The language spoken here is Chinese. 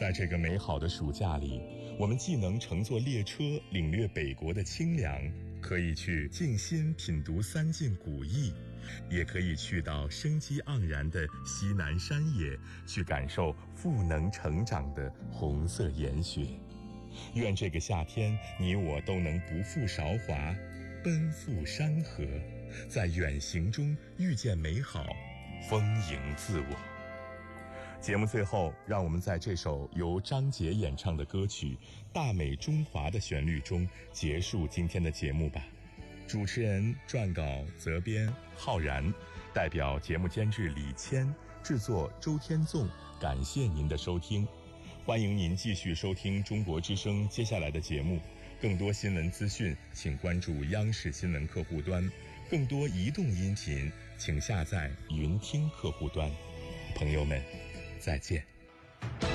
在这个美好的暑假里，我们既能乘坐列车领略北国的清凉，可以去静心品读三晋古意，也可以去到生机盎然的西南山野，去感受赋能成长的红色岩雪。愿这个夏天，你我都能不负韶华，奔赴山河，在远行中遇见美好，丰盈自我。节目最后，让我们在这首由张杰演唱的歌曲《大美中华》的旋律中结束今天的节目吧。主持人、撰稿、责编浩然，代表节目监制李谦，制作周天纵，感谢您的收听。欢迎您继续收听中国之声接下来的节目。更多新闻资讯，请关注央视新闻客户端；更多移动音频，请下载云听客户端。朋友们，再见。